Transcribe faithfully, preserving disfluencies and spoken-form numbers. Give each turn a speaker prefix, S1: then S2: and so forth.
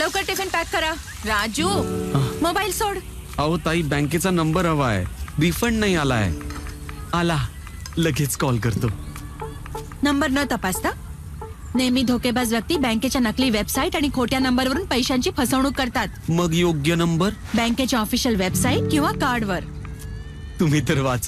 S1: लवकर tiffin pack करा. Raju, mobile सोड.
S2: अहो ताई, बँकेचा नंबर हवा आहे. रिफंड नाही आलाय. आला, लगेच कॉल करतो.
S1: नंबर न तपासता नेहमी धोकेबाज व्यक्ती बँकेच्या नकली वेबसाईट आणि खोट्या नंबरवरून पैशांची फसवणूक करतात.
S2: मग योग्य नंबर
S1: बँकेच्या ऑफिशियल वेबसाईट किंवा कार्डवर.
S2: तुम्ही तर वाच